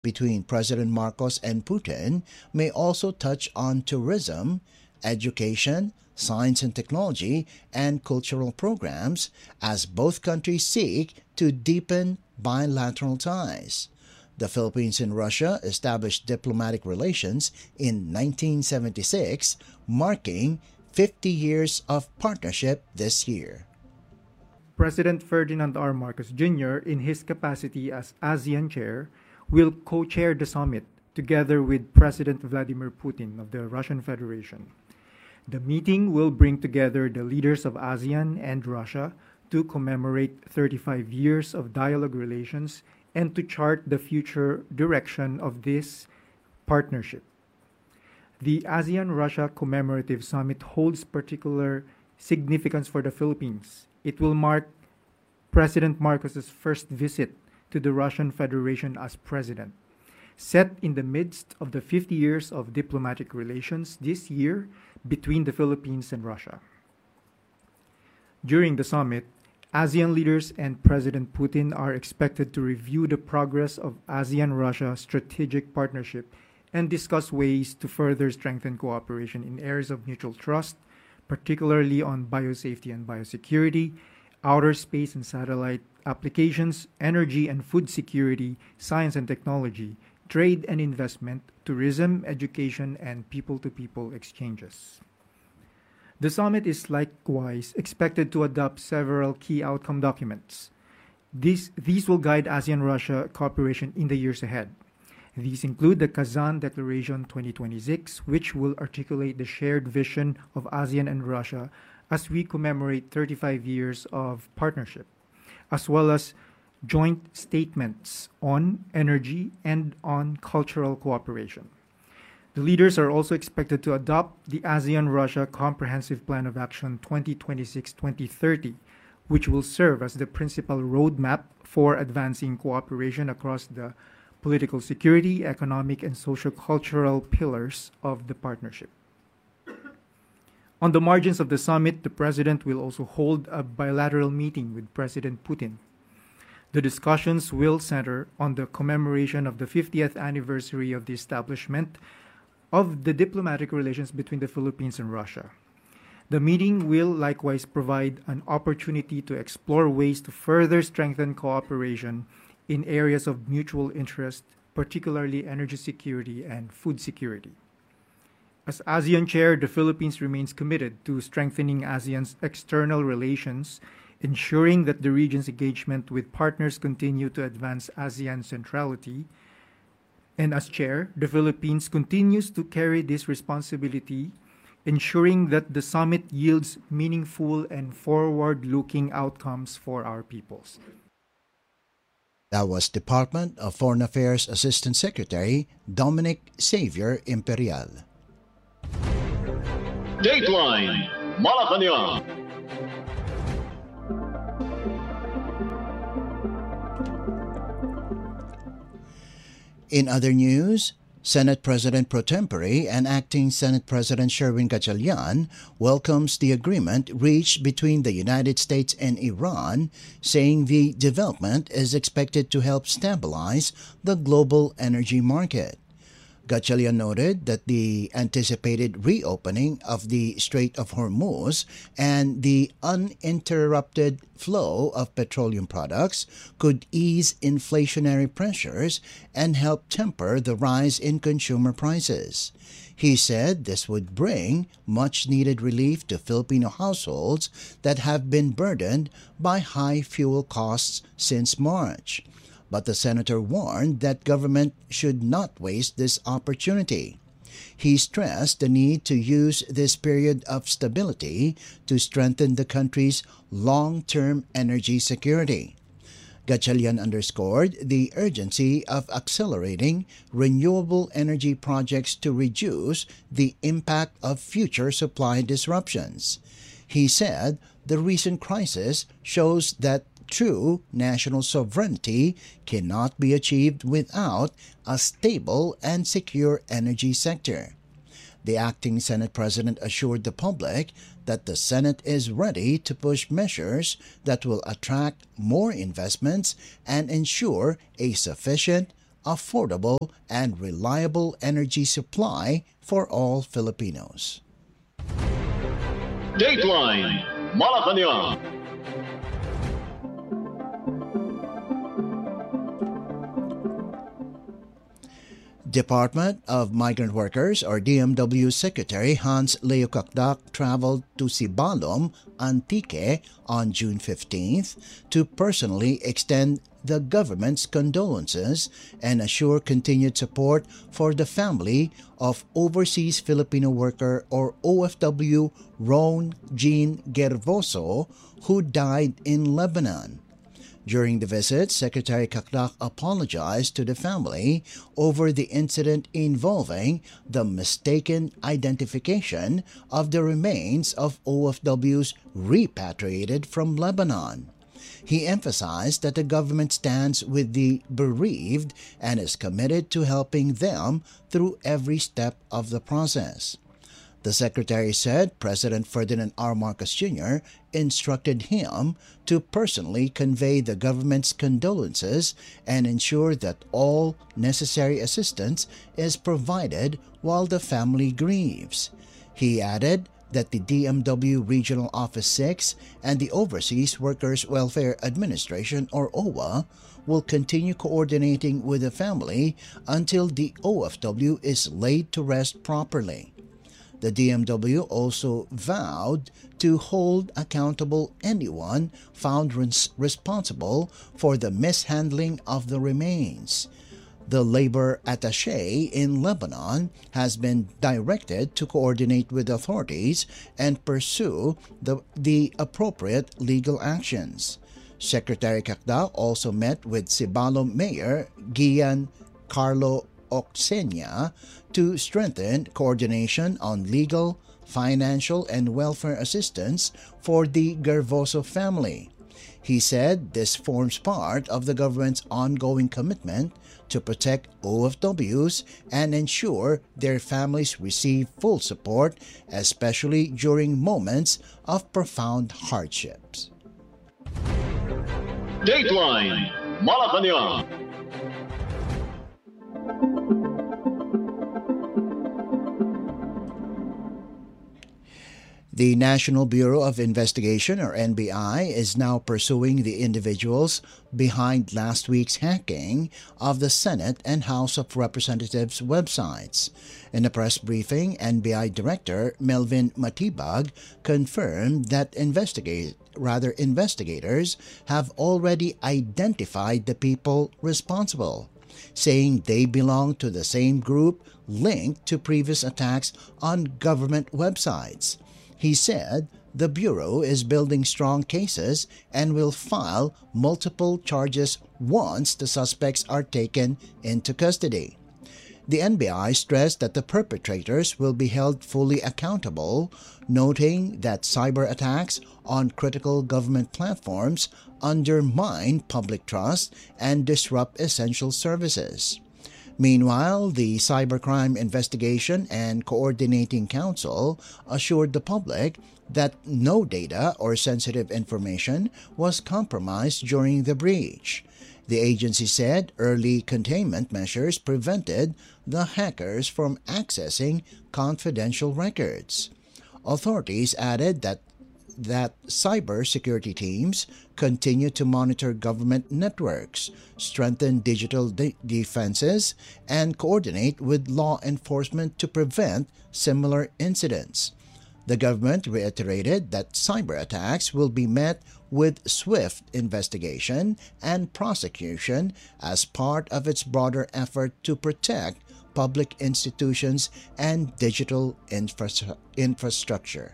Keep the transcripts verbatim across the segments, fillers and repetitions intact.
between President Marcos and Putin may also touch on tourism, education, science and technology, and cultural programs as both countries seek to deepen bilateral ties. The Philippines and Russia established diplomatic relations in nineteen seventy-six, marking fifty years of partnership this year. President Ferdinand R. Marcos Junior, in his capacity as ASEAN Chair, will co-chair the summit together with President Vladimir Putin of the Russian Federation. The meeting will bring together the leaders of ASEAN and Russia to commemorate thirty-five years of dialogue relations and to chart the future direction of this partnership. The ASEAN-Russia Commemorative Summit holds particular significance for the Philippines. It will mark President Marcos's first visit to the Russian Federation as president. Set in the midst of the fifty years of diplomatic relations this year between the Philippines and Russia. During the summit, ASEAN leaders and President Putin are expected to review the progress of ASEAN-Russia strategic partnership and discuss ways to further strengthen cooperation in areas of mutual trust, particularly on biosafety and biosecurity, outer space and satellite applications, energy and food security, science and technology, trade and investment, tourism, education, and people-to-people exchanges. The summit is likewise expected to adopt several key outcome documents. These, these will guide ASEAN-Russia cooperation in the years ahead. These include the Kazan Declaration twenty twenty-six, which will articulate the shared vision of ASEAN and Russia as we commemorate thirty-five years of partnership, as well as joint statements on energy and on cultural cooperation. The leaders are also expected to adopt the ASEAN-Russia Comprehensive Plan of Action twenty twenty-six to twenty thirty, which will serve as the principal roadmap for advancing cooperation across the political security, economic, and socio-cultural pillars of the partnership. On the margins of the summit, the President will also hold a bilateral meeting with President Putin. The discussions will center on the commemoration of the fiftieth anniversary of the establishment of the diplomatic relations between the Philippines and Russia. The meeting will likewise provide an opportunity to explore ways to further strengthen cooperation in areas of mutual interest, particularly energy security and food security. As ASEAN Chair, the Philippines remains committed to strengthening ASEAN's external relations, ensuring that the region's engagement with partners continue to advance ASEAN centrality. And as Chair, the Philippines continues to carry this responsibility, ensuring that the summit yields meaningful and forward-looking outcomes for our peoples. That was Department of Foreign Affairs Assistant Secretary Dominic Xavier Imperial. Dateline Malacanang. In other news, Senate President Pro Tempore and Acting Senate President Sherwin Gatchalian welcomes the agreement reached between the United States and Iran, saying the development is expected to help stabilize the global energy market. Gatchalian noted that the anticipated reopening of the Strait of Hormuz and the uninterrupted flow of petroleum products could ease inflationary pressures and help temper the rise in consumer prices. He said this would bring much-needed relief to Filipino households that have been burdened by high fuel costs since March. But the senator warned that government should not waste this opportunity. He stressed the need to use this period of stability to strengthen the country's long-term energy security. Gatchalian underscored the urgency of accelerating renewable energy projects to reduce the impact of future supply disruptions. He said the recent crisis shows that true national sovereignty cannot be achieved without a stable and secure energy sector. The acting Senate President assured the public that the Senate is ready to push measures that will attract more investments and ensure a sufficient, affordable, and reliable energy supply for all Filipinos. Dateline Malacanang. Department of Migrant Workers or D M W Secretary Hans Leo Cakdak traveled to Sibalom, Antique on June fifteenth to personally extend the government's condolences and assure continued support for the family of overseas Filipino worker or O F W Ron Jean Gervoso, who died in Lebanon. During the visit, Secretary Cakdak apologized to the family over the incident involving the mistaken identification of the remains of O F Ws repatriated from Lebanon. He emphasized that the government stands with the bereaved and is committed to helping them through every step of the process. The Secretary said President Ferdinand R. Marcos Junior instructed him to personally convey the government's condolences and ensure that all necessary assistance is provided while the family grieves. He added that the D M W Regional Office six and the Overseas Workers Welfare Administration or O W A will continue coordinating with the family until the O F W is laid to rest properly. The D M W also vowed to hold accountable anyone found res- responsible for the mishandling of the remains. The labor attaché in Lebanon has been directed to coordinate with authorities and pursue the, the appropriate legal actions. Secretary Cakdak also met with Sibalom Mayor Gian Carlo Oxenia to strengthen coordination on legal, financial, and welfare assistance for the Gervoso family. He said this forms part of the government's ongoing commitment to protect O F Ws and ensure their families receive full support, especially during moments of profound hardships. Dateline Malacanang. The National Bureau of Investigation, or N B I, is now pursuing the individuals behind last week's hacking of the Senate and House of Representatives websites. In a press briefing, N B I Director Melvin Matibag confirmed that investigate, rather investigators have already identified the people responsible, saying they belong to the same group linked to previous attacks on government websites. He said the Bureau is building strong cases and will file multiple charges once the suspects are taken into custody. The N B I stressed that the perpetrators will be held fully accountable, noting that cyber attacks on critical government platforms undermine public trust and disrupt essential services. Meanwhile, the Cybercrime Investigation and Coordinating Council assured the public that no data or sensitive information was compromised during the breach. The agency said early containment measures prevented the hackers from accessing confidential records. Authorities added that that cybersecurity teams continue to monitor government networks, strengthen digital de- defenses, and coordinate with law enforcement to prevent similar incidents. The government reiterated that cyber attacks will be met with swift investigation and prosecution as part of its broader effort to protect public institutions and digital infra- infrastructure.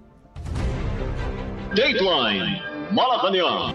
Dateline Malacanang.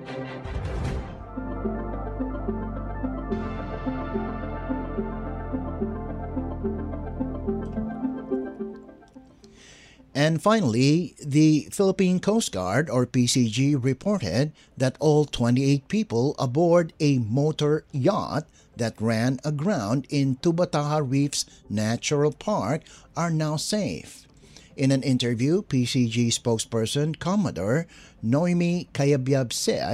And finally, the Philippine Coast Guard, or P C G, reported that all twenty-eight people aboard a motor yacht that ran aground in Tubataha Reef's Natural Park are now safe. In an interview, P C G spokesperson Commodore Noemi Kayabyab said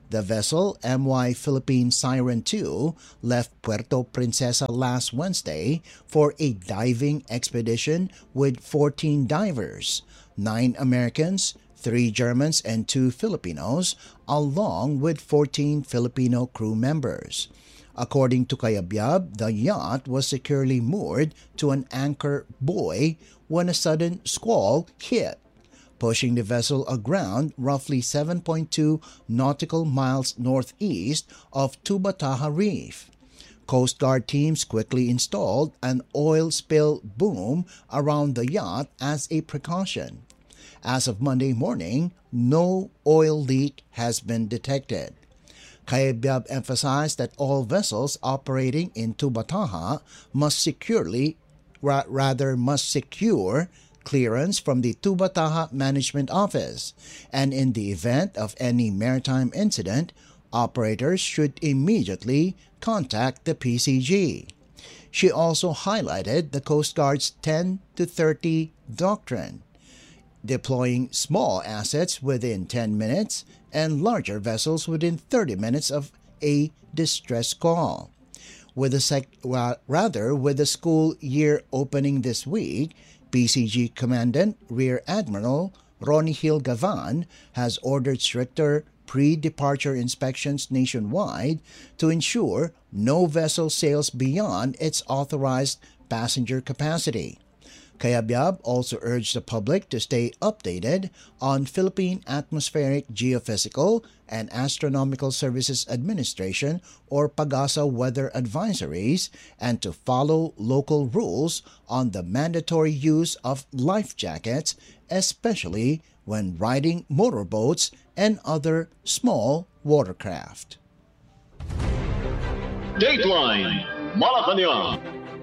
The vessel M Y Philippine Siren two left Puerto Princesa last Wednesday for a diving expedition with fourteen divers, nine Americans, three Germans, and two Filipinos, along with fourteen Filipino crew members. According to Kayabyab, the yacht was securely moored to an anchor buoy when a sudden squall hit, pushing the vessel aground roughly seven point two nautical miles northeast of Tubataha Reef. Coast Guard teams quickly installed an oil spill boom around the yacht as a precaution. As of Monday morning, no oil leak has been detected. Kayabyab emphasized that all vessels operating in Tubataha must securely, ra- rather must secure clearance from the Tubataha Management Office, and in the event of any maritime incident, operators should immediately contact the P C G. She also highlighted the Coast Guard's ten to thirty doctrine, deploying small assets within ten minutes and larger vessels within thirty minutes of a distress call. With the sec- well, rather, with the school year opening this week, P C G Commandant Rear Admiral Ronnie Hill Gavan has ordered stricter pre-departure inspections nationwide to ensure no vessel sails beyond its authorized passenger capacity. Kayabyab also urged the public to stay updated on Philippine Atmospheric, Geophysical, and Astronomical Services Administration or PAGASA weather advisories and to follow local rules on the mandatory use of life jackets, especially when riding motorboats and other small watercraft. Dateline Malacanang.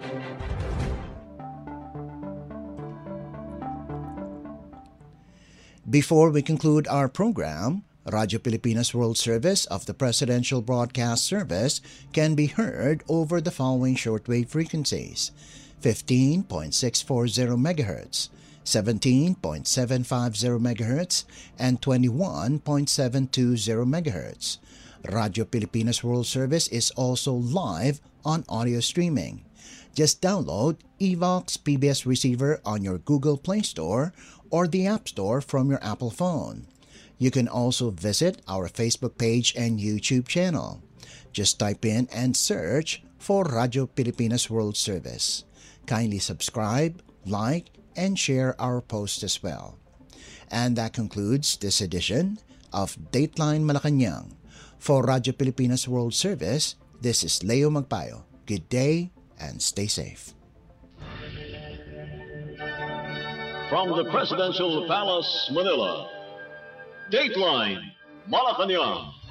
Before we conclude our program, Radyo Pilipinas World Service of the Presidential Broadcast Service can be heard over the following shortwave frequencies: fifteen point six four zero megahertz, seventeen point seven five zero megahertz, and twenty-one point seven two zero megahertz. Radyo Pilipinas World Service is also live on audio streaming. Just download Evox P B S Receiver on your Google Play Store or the App Store from your Apple phone. You can also visit our Facebook page and YouTube channel. Just type in and search for Radyo Pilipinas World Service. Kindly subscribe, like, and share our posts as well. And that concludes this edition of Dateline Malacanang. For Radyo Pilipinas World Service, this is Leo Magpayo. Good day and stay safe. From the Presidential Palace, Manila, Dateline Malacanang.